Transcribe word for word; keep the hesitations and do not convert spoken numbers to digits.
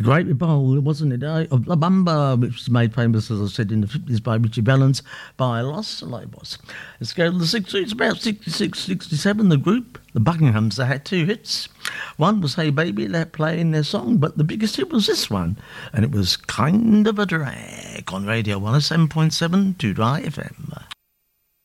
A great bowl, wasn't it? Eh? Of La Bamba, which was made famous, as I said, in the fifties by Richie Valens, by Los Lobos. Let's go to the sixties. About sixty-six, sixty-seven, the group, the Buckinghams, they had two hits. One was Hey Baby, they're playing their song, but the biggest hit was this one, and it was Kind of a Drag on Radio one oh seven point seven to Dry F M.